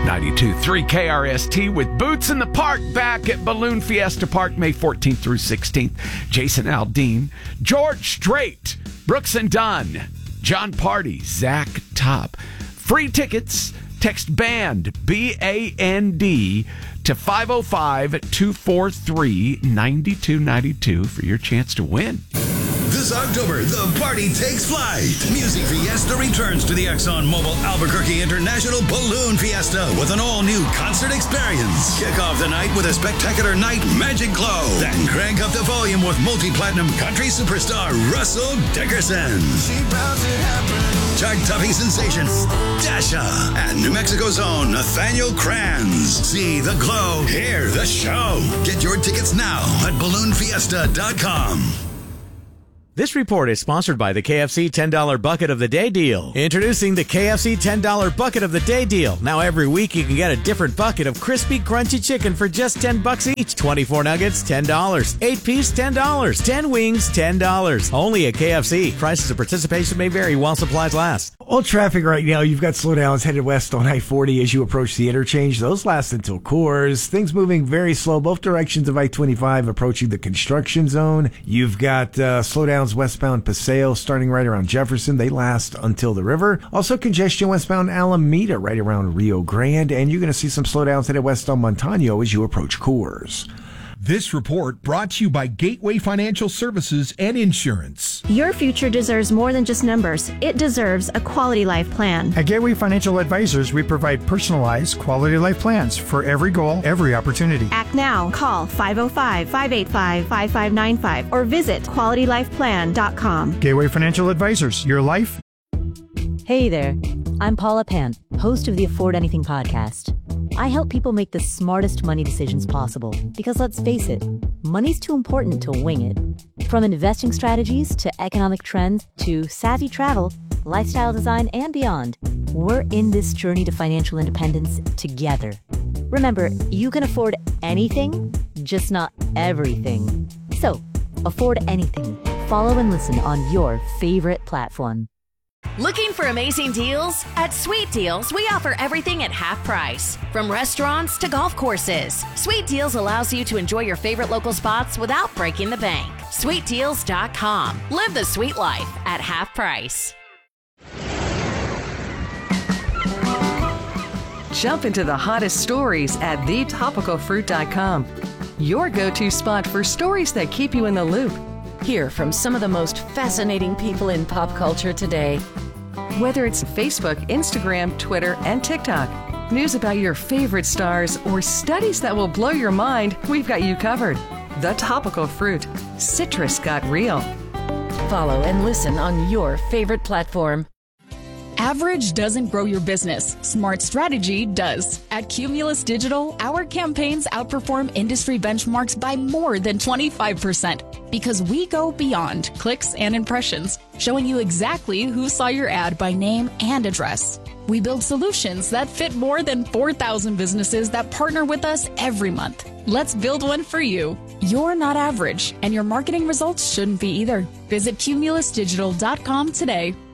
92.3 KRST with Boots in the Park back at Balloon Fiesta Park May 14th through 16th. Jason Aldean, George Strait, Brooks and Dunn, John Party, Zach Top. Free tickets. Text BAND, B-A-N-D, to 505-243-9292 for your chance to win. This October, the party takes flight. Music Fiesta returns to the ExxonMobil Albuquerque International Balloon Fiesta with an all-new concert experience. Kick off the night with a spectacular night magic glow. Then crank up the volume with multi-platinum country superstar Russell Dickerson. Chart-topping sensation Dasha and New Mexico's own Nathaniel Kranz. See the glow, hear the show. Get your tickets now at balloonfiesta.com. This report is sponsored by the KFC $10 Bucket of the Day Deal. Introducing the KFC $10 Bucket of the Day Deal. Now every week you can get a different bucket of crispy, crunchy chicken for just $10 each. 24 nuggets, $10. 8-piece, $10. 10 wings, $10. Only at KFC. Prices of participation may vary while supplies last. All traffic right now, you've got slowdowns headed west on I-40 as you approach the interchange. Those last until Coors. Things moving very slow, both directions of I-25 approaching the construction zone. You've got slowdowns westbound Paseo starting right around Jefferson. They last until the river. Also congestion westbound Alameda right around Rio Grande. And you're going to see some slowdowns headed west on Montano as you approach Coors. This report brought to you by Gateway Financial Services and Insurance. Your future deserves more than just numbers. It deserves a quality life plan. At Gateway Financial Advisors, we provide personalized quality life plans for every goal, every opportunity. Act now. Call 505-585-5595 or visit qualitylifeplan.com. Gateway Financial Advisors, your life. Hey there. I'm Paula Pan, host of the Afford Anything podcast. I help people make the smartest money decisions possible because, let's face it, money's too important to wing it. From investing strategies to economic trends to savvy travel, lifestyle design, and beyond, we're in this journey to financial independence together. Remember, you can afford anything, just not everything. So, afford anything. Follow and listen on your favorite platform. Looking for amazing deals? At Sweet Deals, we offer everything at half price. From restaurants to golf courses, Sweet Deals allows you to enjoy your favorite local spots without breaking the bank. SweetDeals.com. Live the sweet life at half price. Jump into the hottest stories at thetopicalfruit.com. Your go-to spot for stories that keep you in the loop. Hear from some of the most fascinating people in pop culture today. Whether it's Facebook, Instagram, Twitter, and TikTok, news about your favorite stars, or studies that will blow your mind, we've got you covered. The Topical Fruit. Citrus got real. Follow and listen on your favorite platform. Average doesn't grow your business. Smart strategy does. At Cumulus Digital, our campaigns outperform industry benchmarks by more than 25% because we go beyond clicks and impressions, showing you exactly who saw your ad by name and address. We build solutions that fit more than 4,000 businesses that partner with us every month. Let's build one for you. You're not average, and your marketing results shouldn't be either. Visit cumulusdigital.com today.